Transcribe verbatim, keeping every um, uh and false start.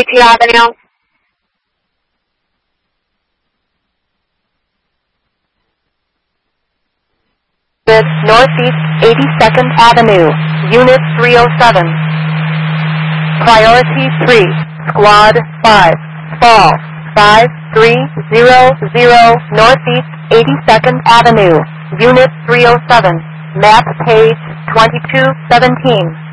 eighty-two Avenue. Northeast eighty-second Avenue, Unit three oh seven. Priority three, Squad five, Fall five three zero zero, Northeast eighty-second Avenue, Unit three oh seven. Map page twenty-two seventeen.